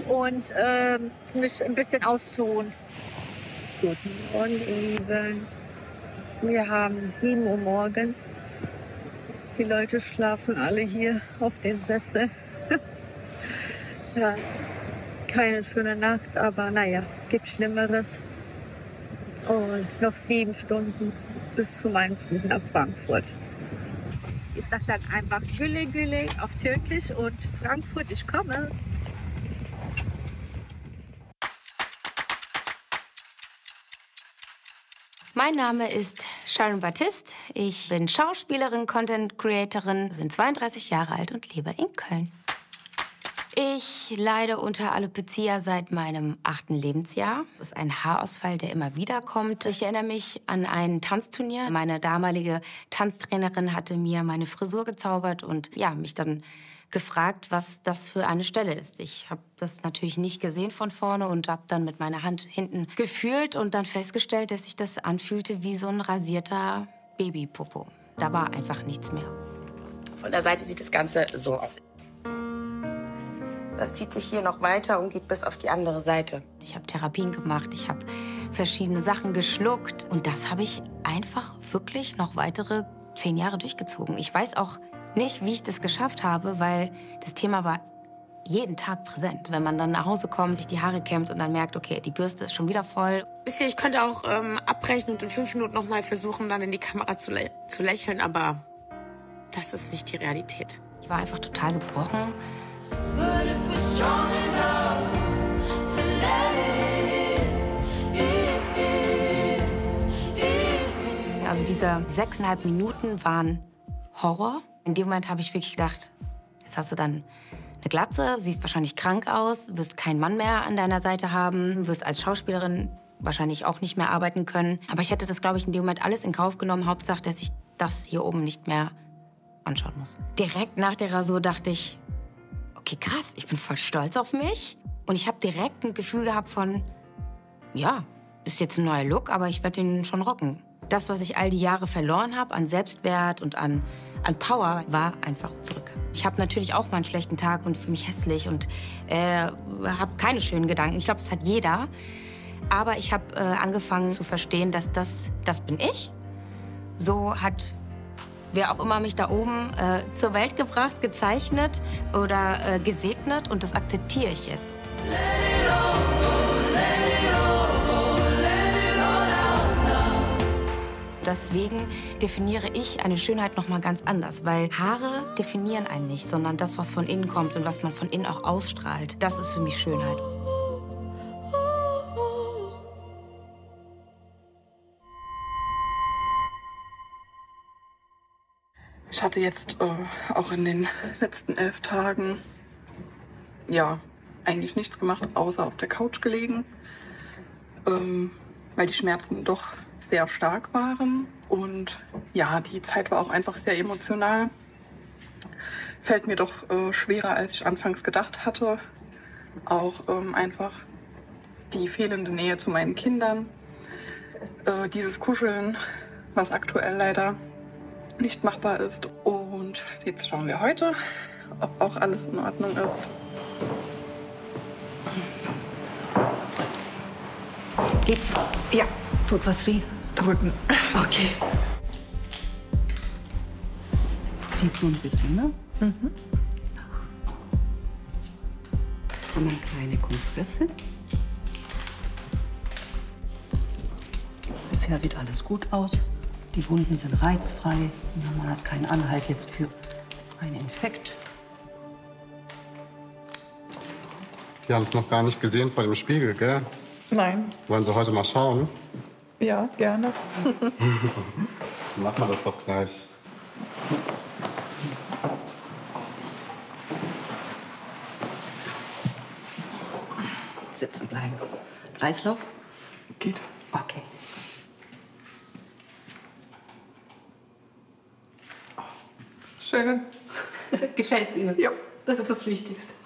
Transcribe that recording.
und mich ein bisschen auszuruhen. Guten Morgen, ihr Lieben. Wir haben 7 Uhr morgens. Die Leute schlafen alle hier auf den Sesseln. Ja, keine schöne Nacht, aber naja, gibt Schlimmeres. Und noch 7 Stunden bis zu meinem Flug nach Frankfurt. Ich sag dann einfach Gülle Gülle auf Türkisch und Frankfurt, ich komme. Mein Name ist Sharon Baptiste. Ich bin Schauspielerin, Content Creatorin, bin 32 Jahre alt und lebe in Köln. Ich leide unter Alopecia seit meinem 8. Lebensjahr. Es ist ein Haarausfall, der immer wieder kommt. Ich erinnere mich an ein Tanzturnier. Meine damalige Tanztrainerin hatte mir meine Frisur gezaubert und ja, mich dann gefragt, was das für eine Stelle ist. Ich habe das natürlich nicht gesehen von vorne und habe dann mit meiner Hand hinten gefühlt und dann festgestellt, dass sich das anfühlte wie so ein rasierter Babypopo. Da war einfach nichts mehr. Von der Seite sieht das Ganze so aus. Das zieht sich hier noch weiter und geht bis auf die andere Seite. Ich habe Therapien gemacht, ich habe verschiedene Sachen geschluckt. Und das habe ich einfach wirklich noch weitere 10 Jahre durchgezogen. Ich weiß auch nicht, wie ich das geschafft habe, weil das Thema war jeden Tag präsent. Wenn man dann nach Hause kommt, sich die Haare kämmt und dann merkt, okay, die Bürste ist schon wieder voll. Wisst ihr, ich könnte auch abbrechen und in 5 Minuten noch mal versuchen, dann in die Kamera zu lächeln, aber das ist nicht die Realität. Ich war einfach total gebrochen. Also diese 6,5 Minuten waren Horror. In dem Moment habe ich wirklich gedacht, jetzt hast du dann eine Glatze, siehst wahrscheinlich krank aus, wirst keinen Mann mehr an deiner Seite haben, wirst als Schauspielerin wahrscheinlich auch nicht mehr arbeiten können. Aber ich hätte das, glaube ich, in dem Moment alles in Kauf genommen. Hauptsache, dass ich das hier oben nicht mehr anschauen muss. Direkt nach der Rasur dachte ich, okay, krass, ich bin voll stolz auf mich. Und ich habe direkt ein Gefühl gehabt von, ja, ist jetzt ein neuer Look, aber ich werde den schon rocken. Das, was ich all die Jahre verloren habe an Selbstwert und an Power, war einfach zurück. Ich habe natürlich auch mal einen schlechten Tag und fühle mich hässlich und habe keine schönen Gedanken. Ich glaube, das hat jeder. Aber ich habe angefangen zu verstehen, dass das bin ich. So hat wer auch immer mich da oben zur Welt gebracht, gezeichnet oder gesegnet. Und das akzeptiere ich jetzt. Deswegen definiere ich eine Schönheit noch mal ganz anders, weil Haare definieren einen nicht, sondern das, was von innen kommt und was man von innen auch ausstrahlt. Das ist für mich Schönheit. Ich hatte jetzt auch in den letzten 11 Tagen ja eigentlich nichts gemacht, außer auf der Couch gelegen, weil die Schmerzen doch sehr stark waren. Und ja, die Zeit war auch einfach sehr emotional. Fällt mir doch schwerer, als ich anfangs gedacht hatte. Auch einfach die fehlende Nähe zu meinen Kindern. Dieses Kuscheln, was aktuell leider nicht machbar ist. Und jetzt schauen wir heute, ob auch alles in Ordnung ist. Geht's? Ja. Tut was weh? Drücken. Okay. Zieht so ein bisschen, ne? Mhm. Haben eine kleine Kompresse. Bisher sieht alles gut aus. Die Wunden sind reizfrei. Man hat keinen Anhalt jetzt für einen Infekt. Sie haben es noch gar nicht gesehen vor dem Spiegel, gell? Nein. Wollen Sie heute mal schauen? Ja, gerne. Dann machen wir das doch gleich. Sitzen bleiben. Kreislauf? Geht. Okay. Schön. Gefällt's Ihnen? Ja. Das ist das Wichtigste.